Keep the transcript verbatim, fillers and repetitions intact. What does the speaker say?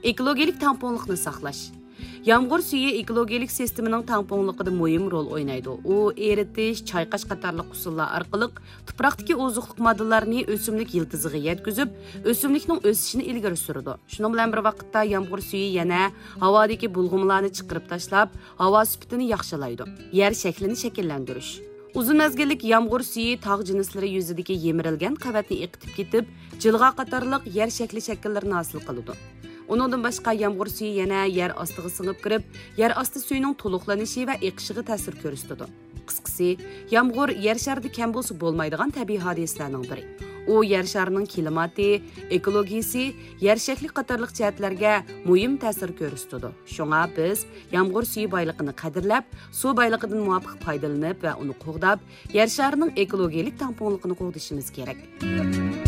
Ekologik tamponluqni saqlash. Yağmur suyu ekologik sistemining tamponliqida muhim rol o'ynaydi. U eritish, chayqash qatorliq usullar orqali tuproqdagi oziqlik moddalarni o'simlik yiltiziga yetkazib, o'simlikning o'sishini ilgari suradi. Shuning bilan bir vaqtda yağmur suyu yana havodagi bulg'umlarni chiqarib tashlab, havo sifatini yaxshilaydi. Yer shaklini shakllantirish. Uzun mezgillik yağmur suyu tog' jinslari yuzidagi yemirilgan qavatni eqitib ketib, jilg'a qatorliq yer shakli shakllarini hosil qiladi. Onundan başqa yağmur suyu yana yer ostiga singib kirib, yer osti suyuning to'liqlanishi va eqishiga ta'sir ko'rsatadi. Qisqasi, yağmur yer sharida kam bo'lsa bo'lmaydigan tabiiy hodisalarning biri. U yer sharining klimati, ekologiyasi, yer shakli qatorliq jihatlarga muhim ta'sir ko'rsatadi. Shunga biz yağmur suyu boyligini qadrlab, suv boyligidan muvofiq foydalanib va uni qo'g'dab, yer sharining ekologik tamponligini qo'g'dishimiz kerak.